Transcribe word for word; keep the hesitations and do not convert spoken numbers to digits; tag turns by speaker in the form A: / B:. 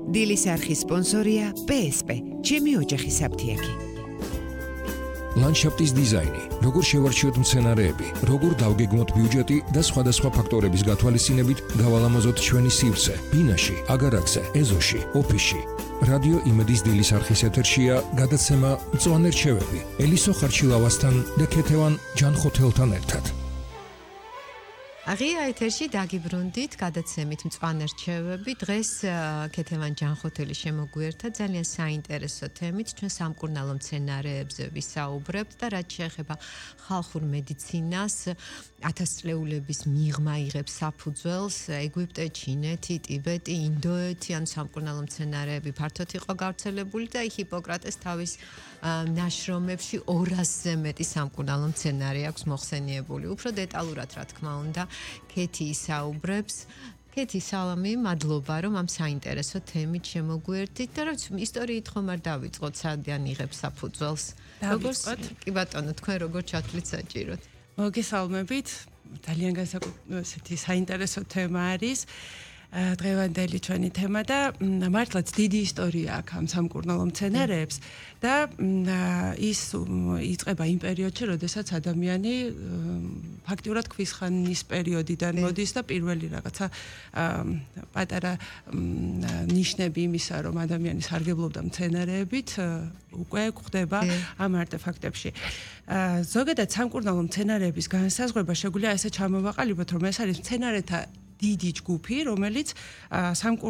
A: დილის არხის სპონსორია პე ეს პე, ჩემი ოჯახი საფთიაქი.
B: ლანდშაფტის დიზაინი, როგორ შევარჩიოთ მცენარეები, როგორ დავგეგმოთ ბიუჯეტი და სხვადასხვა ფაქტორების გათვალისწინებით გავალამაზოთ ჩვენი სივრცე, ბინაში, აგარაკზე, ეზოში, ოფისში. რადიო იმედის დილის არხის ეთერშია გადაცემა მწვანე რჩევები, ელისო ხარჩილავასთან და ქეთევან ჯანხოთელთან ერთად.
C: აღია ეთერში დაგიბრუნდით გადაცემით მწვანე რჩევები. დღეს ქეთევან ჯანხოთელი შემოგვიერთა ძალიან საინტერესო თემით. ჩვენ სამკურნალო მცენარეებზე ვისაუბრებთ და რაც შეეხება ხალხურ მედიცინას, ათასწლეულების მიღმა იღებს საფუძველს ეგვიპტე, ჩინეთი, ტიბეტი, ინდოეთი, ან სამკურნალო მცენარეები ფართოდ იყო გავრცელებული და ჰიპოკრატეს თავის ნაშრომებში ორასზე მეტი სამკურნალო მცენარე აქვს მოხსენიებული. უფრო დეტალურად, რა თქმა უნდა, ქეთი ისაუბრებს. ქეთი, სალამი, მადლობა, რომ ამ საინტერესო თემით შემოგვიერთდით და რაც ისტორიით ხომ არ დავიწყოთ, სადან იღებს საფუძველს. როგორც კი ბატონო, თქვენ როგორ ჩათვლით საჭიროდ?
D: მოგესალმებით. ძალიან განსაკუთრებით საინტერესო თემა არის. დღევანდელი ჩვენი თემა და მართლაც დიდი ისტორია აქვს ამ სამკურნალო მცენარეებს და ის იწყება იმ პერიოდში, როდესაც ადამიანი ფაქტიურად ქვისხანის პერიოდიდან მოდის და პირველი რაღაცა პატარა ნიშნები იმისა, რომ ადამიანი სარგებლობდა მცენარეებით, უკვე გვხდება ამ არტეფაქტებში. ზოგადად სამკურნალო მცენარეების განსაზღვრება შეგვიძლია ესე ჩამოვაყალიბოთ, რომ ეს არის მცენარეთა დიდი ჯგუფი, რომელიც სამკურნალო